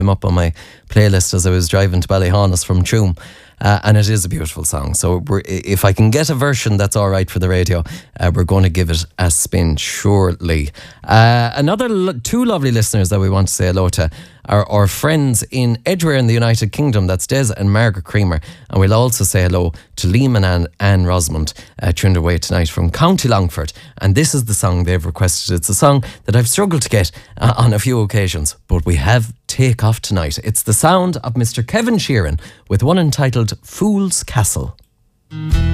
him up on my playlist as I was driving to Ballyhaunis from Tuam. And it is a beautiful song. So if I can get a version that's all right for the radio, we're going to give it a spin shortly. Another two lovely listeners that we want to say hello to are our friends in Edgware in the United Kingdom. That's Des and Margaret Creamer. And we'll also say hello to Liam and Anne Rosamond, tuned away tonight from County Longford. And this is the song they've requested. It's a song that I've struggled to get on a few occasions, but we have Take Off tonight. It's the sound of Mr. Kevin Sheeran with one entitled Fool's Castle.